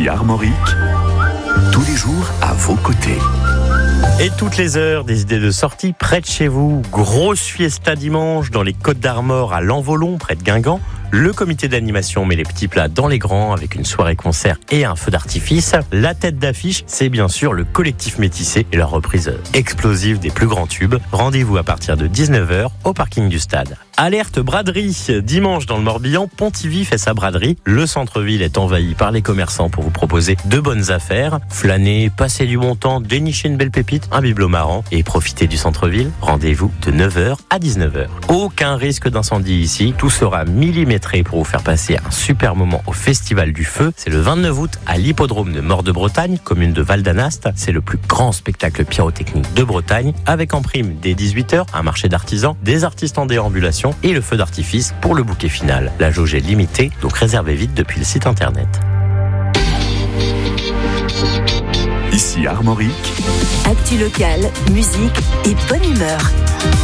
Ici Armorique, tous les jours à vos côtés. Et toutes les heures, des idées de sortie près de chez vous. Grosse fiesta dimanche dans les Côtes d'Armor à Lanvolon, près de Guingamp. Le comité d'animation met les petits plats dans les grands avec une soirée concert et un feu d'artifice. La tête d'affiche, c'est bien sûr le collectif Métissé et leur reprise explosive des plus grands tubes. Rendez-vous à partir de 19h au parking du stade. Alerte braderie. Dimanche dans le Morbihan, Pontivy fait sa braderie. Le centre-ville est envahi par les commerçants pour vous proposer de bonnes affaires. Flâner, passer du bon temps, dénicher une belle pépite, un bibelot marrant et profiter du centre-ville. Rendez-vous de 9h à 19h. Aucun risque d'incendie ici. Tout sera millimétré pour vous faire passer un super moment au Festival du Feu. C'est le 29 août à l'hippodrome de Mort-de-Bretagne, commune de Val-d'Anast. C'est le plus grand spectacle pyrotechnique de Bretagne, avec en prime dès 18h un marché d'artisans, des artistes en déambulation et le feu d'artifice pour le bouquet final. La jauge est limitée, donc réservez vite depuis le site internet. Ici Armorique, actu locale, musique et bonne humeur.